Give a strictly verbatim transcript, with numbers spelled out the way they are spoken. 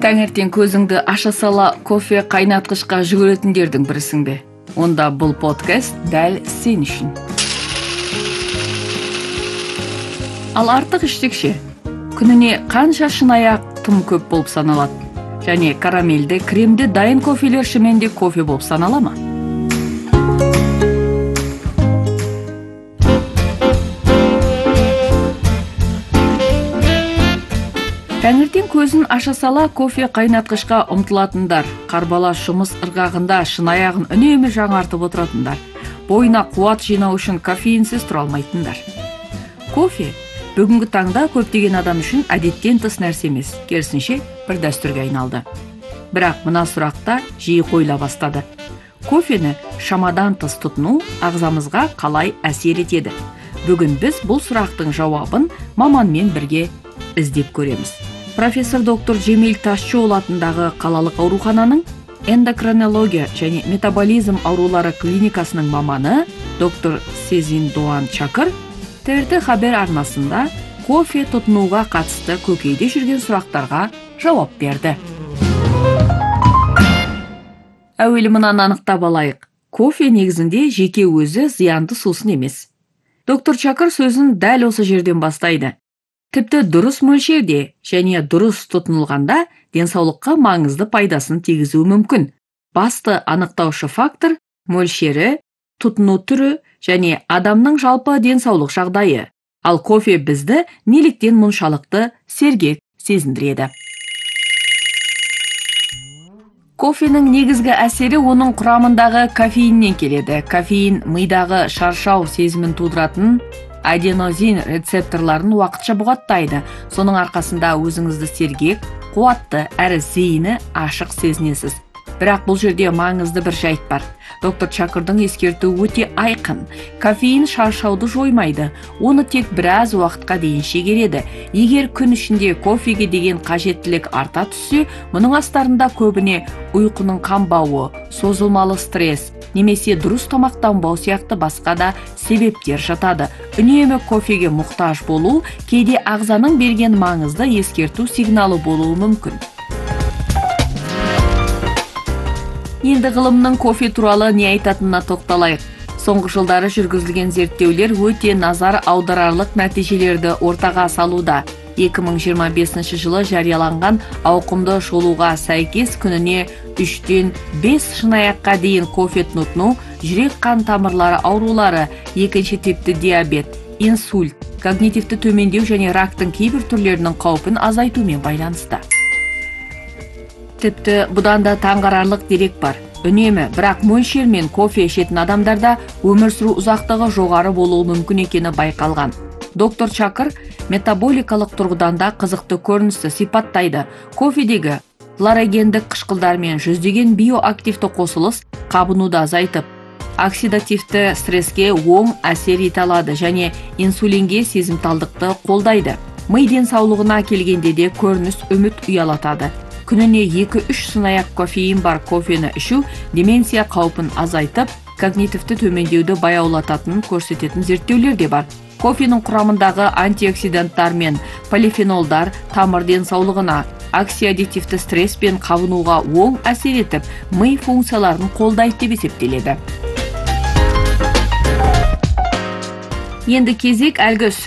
Таңертең көзіңді аша сала кофе қайнатқышқа жүгіретіндердің бірісің бе? Онда бұл подкаст дәл сен үшін. Ал артық іштекше, күніне қанша шынаяқ тым көп болып саналады? Және карамельді, кремді дайын кофелер шіменде кофе болып санала ма? Таңертең көзін аша сала кофе қайнатқышқа ұмтылатындар, қарбалас жұмыс ырғағында шынаяғын үнемі жаңартып отыратындар, бойына қуат жинау үшін кофеинсіз тұра алмайтындар. Кофе бүгінгі таңда көптеген адам үшін әдеттен тыс нәрсе емес, керісінше бір дәстүрге айналды. Бірақ мына сұрақта жиі қойыла бастады. Кофені шамадан тыс тұтыну ағзамызға қалай әсер етеді? Бүгін біз бұл сұрақтың жауабын маманмен бірге іздеп көреміз. Профессор доктор Джемил Ташчоол атындағы қалалық аурухананың эндокринология және метаболизм аурулары клиникасының маманы доктор Сезин Дуан Чакыр тэ эр тэ хабар арнасында кофе тұтынуға қатысты көкейде жүрген сұрақтарға жауап берді. Әуелі мынаны анықтап алайық. Кофе негізінде жеке өзі зиянды сусын емес. Доктор Чакыр сөзін дәл осы жерден бастайды. Тіпті дұрыс мөлшерде және дұрыс тұтынылғанда денсаулыққа маңызды пайдасын тигізуі мүмкін. Басты анықтаушы фактор мөлшері, тұтыну түрі және адамның жалпы денсаулық жағдайы. Ал кофе бізді неліктен мұншалықты сергек сезіндіреді? Кофенің негізгі әсері оның құрамындағы кофеиннен келеді. Кофеин мидағы шаршау сезімін тудыратын аденозин рецепторларын уақытша бұғаттайды. Соның арқасында өзіңізді сергек, қуатты әрі зейіні ашық сезінесіз. Бірақ бұл жерде маңызды бір жайт бар. Доктор Чакырдың ескертуі өте айқын. Кофеин шаршауды жоймайды. Оны тек біраз уақытқа дейін шегереді. Егер күн ішінде кофеге деген қажеттілік арта түссе, мұның астарында көбіне ұйқының қанбауы, созылмалы стресс, немесе дұрыс тамақтанбау сияқты басқа да себептер жатады. Үнемі кофеге мұқтаж болу кейде ағзаның берген маңызды ескерту сигналы болуы мүмкін. Енді ғылымның кофе туралы не айтатынына тоқталайық. Соңғы жылдары жүргізілген зерттеулер өте назар аударарлық нәтижелерді ортаға салуда. екі мың жиырма бесінші жылы жарияланған ауқымды шолуға сәйкес күніне үштен бес шынаяққа дейін кофе тұтыну жүрек қан тамырлары аурулары, екінші типті диабет, инсульт, когнитивті төмендеу және рактың кейбір түрлерінің қаупін азайтумен байланысты. Тіпті бұдан да таңғарарлық дерек бар. Үнемі, бірақ мөлшермен кофе ішетін адамдарда өмір сүру ұзақтығы жоғары болуы мүмкін екені байқалған. Доктор Чакыр метаболикалық тұрғыдан да қызықты көріністі сипаттайды. Кофедегі флорогендік қышқылдармен жүздеген биоактивті қосылыс қабынуды азайтып, оксидативті стресске оң әсер ете алады және инсулинге сезімталдықты қолдайды. Ми денсаулығына келгенде де көрініс үміт ұялатады. Күніне екі-үш сынаяқ кофеин бар кофені ішу деменция қаупін азайтып, когнитивті төмендеуді баяулататынын көрсететін зерттеулер де бар. Кофенің құрамындағы антиоксиданттар мен полифенолдар тамыр денсаулығына, оксидативті стресс пен қабынуға оң әсер етіп, ми функцияларын қолдайды деп есептеледі. Енді кезек әлгі